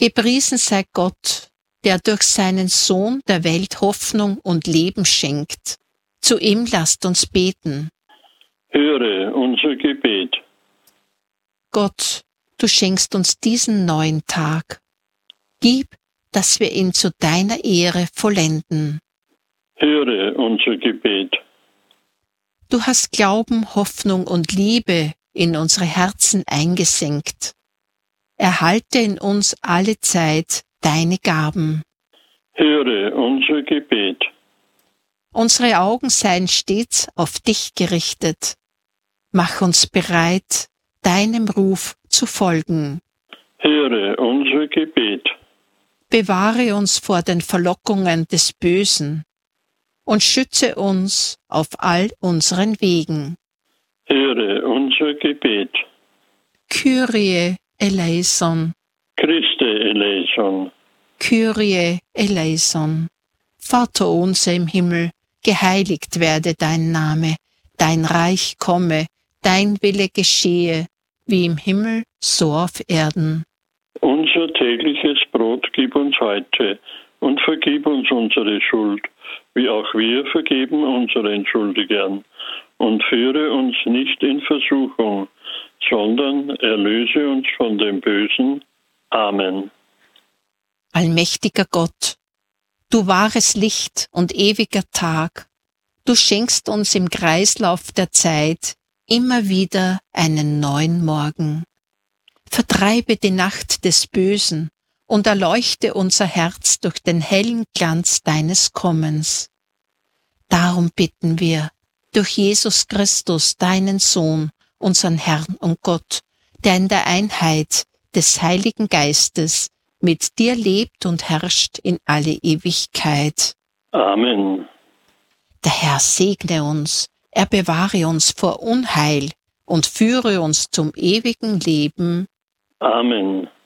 Gepriesen sei Gott, der durch seinen Sohn der Welt Hoffnung und Leben schenkt. Zu ihm lasst uns beten. Höre unser Gebet. Gott, du schenkst uns diesen neuen Tag. Gib, dass wir ihn zu deiner Ehre vollenden. Höre unser Gebet. Du hast Glauben, Hoffnung und Liebe in unsere Herzen eingesenkt. Erhalte in uns alle Zeit deine Gaben. Höre unser Gebet. Unsere Augen seien stets auf dich gerichtet. Mach uns bereit, deinem Ruf zu folgen. Höre unser Gebet. Bewahre uns vor den Verlockungen des Bösen und schütze uns auf all unseren Wegen. Höre unser Gebet. Kyrie eleison, Christe eleison. Kyrie eleison. Vater unser im Himmel, geheiligt werde dein Name, dein Reich komme, dein Wille geschehe, wie im Himmel, so auf Erden. Unser tägliches Brot gib uns heute und vergib uns unsere Schuld, wie auch wir vergeben unseren Schuldigern. Und führe uns nicht in Versuchung, sondern erlöse uns von dem Bösen. Amen. Allmächtiger Gott, du wahres Licht und ewiger Tag, du schenkst uns im Kreislauf der Zeit immer wieder einen neuen Morgen. Vertreibe die Nacht des Bösen und erleuchte unser Herz durch den hellen Glanz deines Kommens. Darum bitten wir, durch Jesus Christus, deinen Sohn, unseren Herrn und Gott, der in der Einheit des Heiligen Geistes mit dir lebt und herrscht in alle Ewigkeit. Amen. Der Herr segne uns, er bewahre uns vor Unheil und führe uns zum ewigen Leben. Amen.